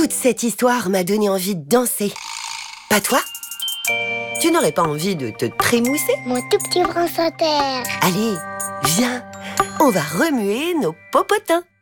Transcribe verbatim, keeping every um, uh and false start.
Toute cette histoire m'a donné envie de danser. Pas toi? Tu n'aurais pas envie de te trémousser? Mon tout petit France Inter. Allez, viens, on va remuer nos popotins.